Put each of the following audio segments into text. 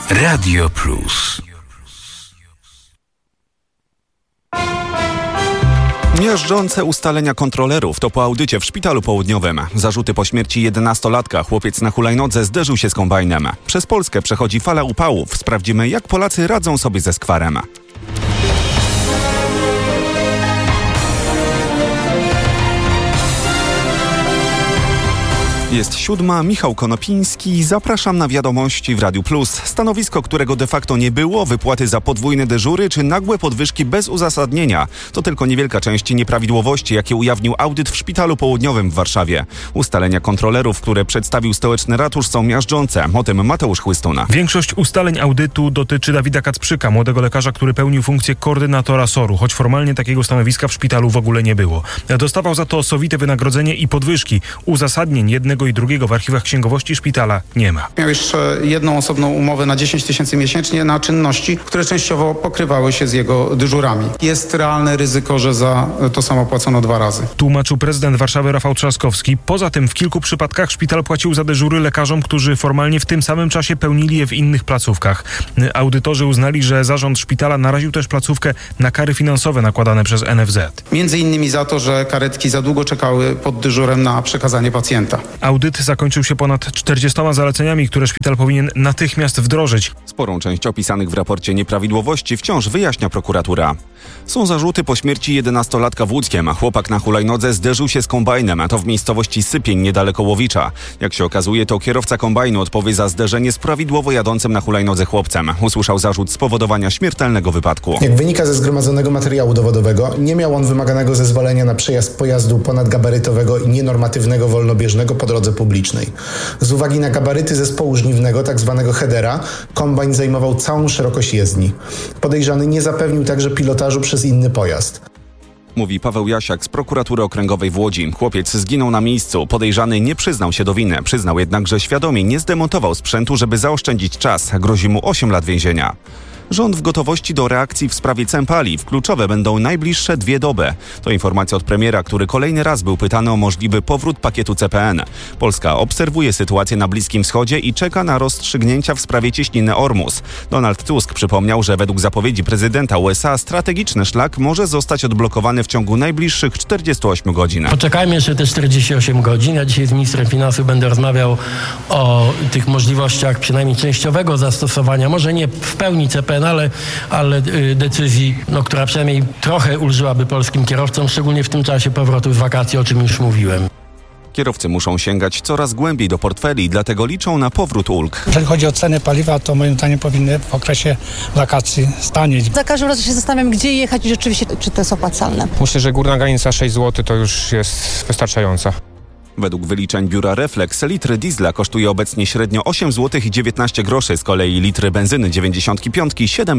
Radio Plus. Miażdżące ustalenia kontrolerów to po audycie w Szpitalu Południowym. Zarzuty po śmierci 11-latka. Chłopiec na hulajnodze zderzył się z kombajnem. Przez Polskę przechodzi fala upałów. Sprawdzimy, jak Polacy radzą sobie ze skwarem. Jest 7, Michał Konopiński. Zapraszam na wiadomości w Radiu Plus. Stanowisko, którego de facto nie było, wypłaty za podwójne dyżury czy nagłe podwyżki bez uzasadnienia. To tylko niewielka część nieprawidłowości, jakie ujawnił audyt w Szpitalu Południowym w Warszawie. Ustalenia kontrolerów, które przedstawił stołeczny ratusz, są miażdżące. O tym Mateusz Chłystuna. Większość ustaleń audytu dotyczy Dawida Kacprzyka, młodego lekarza, który pełnił funkcję koordynatora SOR-u, choć formalnie takiego stanowiska w szpitalu w ogóle nie było. Dostawał za to sowite wynagrodzenie i podwyżki. Uzasadnień jednego i drugiego w archiwach księgowości szpitala nie ma. Miał jeszcze jedną osobną umowę na 10 000 miesięcznie na czynności, które częściowo pokrywały się z jego dyżurami. Jest realne ryzyko, że za to samo płacono 2 razy. Tłumaczył prezydent Warszawy Rafał Trzaskowski. Poza tym w kilku przypadkach szpital płacił za dyżury lekarzom, którzy formalnie w tym samym czasie pełnili je w innych placówkach. Audytorzy uznali, że zarząd szpitala naraził też placówkę na kary finansowe nakładane przez NFZ. Między innymi za to, że karetki za długo czekały pod dyżurem na przekazanie pacjenta. Audyt zakończył się ponad 40 zaleceniami, które szpital powinien natychmiast wdrożyć. Sporą część opisanych w raporcie nieprawidłowości wciąż wyjaśnia prokuratura. Są zarzuty po śmierci 11-latka w Łódzkiem. Chłopak na hulajnodze zderzył się z kombajnem, a to w miejscowości Sypień niedaleko Łowicza. Jak się okazuje, to kierowca kombajnu odpowie za zderzenie z prawidłowo jadącym na hulajnodze chłopcem. Usłyszał zarzut spowodowania śmiertelnego wypadku. Jak wynika ze zgromadzonego materiału dowodowego, nie miał on wymaganego zezwolenia na przejazd pojazdu ponadgabarytowego i nienormatywnego wolnobieżnego po drodze publicznej. Z uwagi na gabaryty zespołu żniwnego, tzw. headera, kombajn zajmował całą szerokość jezdni. Podejrzany nie zapewnił także pilotażu przez inny pojazd. Mówi Paweł Jasiak z prokuratury okręgowej w Łodzi. Chłopiec zginął na miejscu. Podejrzany nie przyznał się do winy. Przyznał jednak, że świadomie nie zdemontował sprzętu, żeby zaoszczędzić czas. Grozi mu 8 lat więzienia. Rząd w gotowości do reakcji w sprawie cen paliw. Kluczowe będą najbliższe 2 doby. To informacja od premiera, który kolejny raz był pytany o możliwy powrót pakietu CPN. Polska obserwuje sytuację na Bliskim Wschodzie i czeka na rozstrzygnięcia w sprawie cieśniny Ormus. Donald Tusk przypomniał, że według zapowiedzi prezydenta USA strategiczny szlak może zostać odblokowany w ciągu najbliższych 48 godzin. Poczekajmy jeszcze te 48 godzin. Ja dzisiaj z ministrem finansów będę rozmawiał o tych możliwościach przynajmniej częściowego zastosowania. Może nie w pełni CPN, ale decyzji, która przynajmniej trochę ulżyłaby polskim kierowcom, szczególnie w tym czasie powrotu z wakacji, o czym już mówiłem. Kierowcy muszą sięgać coraz głębiej do portfeli, dlatego liczą na powrót ulg. Jeżeli chodzi o ceny paliwa, to moim zdaniem powinny w okresie wakacji stanieć. Za każdym razem się zastanawiam, gdzie jechać i rzeczywiście, czy to jest opłacalne. Myślę, że górna granica 6 zł to już jest wystarczająca. Według wyliczeń biura Reflex litr diesla kosztuje obecnie średnio 8 zł i 19 groszy, z kolei litry benzyny 95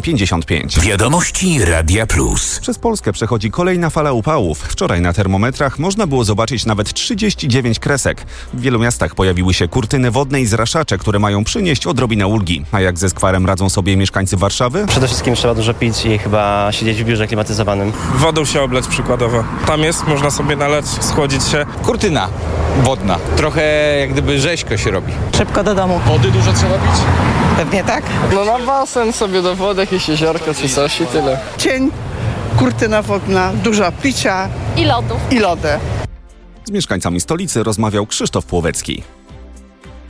7,55. Wiadomości Radia Plus. Przez Polskę przechodzi kolejna fala upałów. Wczoraj na termometrach można było zobaczyć nawet 39 kresek. W wielu miastach pojawiły się kurtyny wodne i zraszacze, które mają przynieść odrobinę ulgi. A jak ze skwarem radzą sobie mieszkańcy Warszawy? Przede wszystkim trzeba dużo pić i chyba siedzieć w biurze klimatyzowanym. Wodą się obleć przykładowo. Tam jest, można sobie nalać, schłodzić się. Kurtyna wodna. Trochę jak gdyby rzeźko się robi. Szybko do domu. Wody dużo trzeba pić? Pewnie tak. No na basen sobie do wody, jakieś jeziorko czy coś i tyle. Cień, kurtyna wodna, dużo picia i lodów. I lody. Z mieszkańcami stolicy rozmawiał Krzysztof Płowecki.